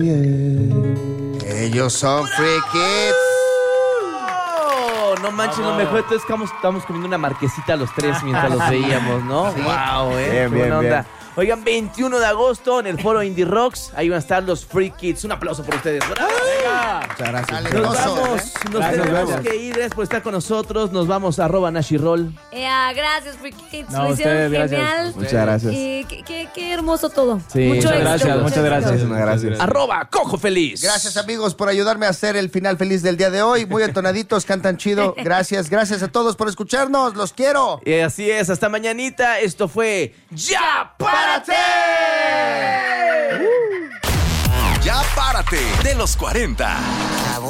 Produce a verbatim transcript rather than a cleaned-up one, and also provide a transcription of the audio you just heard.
Ellos son Free Kids. Oh, no manches, lo mejor. Entonces estamos, estamos comiendo una marquesita los tres mientras los veíamos, ¿no? Sí. Wow, eh. Bien, Qué bien, buena onda. bien. Oigan, veintiuno de agosto en el foro Indie Rocks. Ahí van a estar los Free Kids. Un aplauso por ustedes. ¡Bravo! Muchas gracias. Nos Talentoso, vamos, ¿eh? nos Gracias, tenemos gracias. que ir. Gracias por estar con nosotros. Nos vamos a arroba Nashiroll. Ea, gracias, Free Kids. No, Lo hicieron ustedes, gracias. genial. Muchas gracias. Y qué, qué- qué hermoso todo. Sí, mucho muchas éxito, gracias, mucho muchas éxito. gracias. Muchísimas gracias. Arroba Cojo Feliz. Gracias, amigos, por ayudarme a hacer el final feliz del día de hoy. Muy entonaditos, cantan chido. Gracias, gracias a todos por escucharnos. Los quiero. Y así es, hasta mañanita. Esto fue ¡Ya Párate! Ya párate de los cuarenta.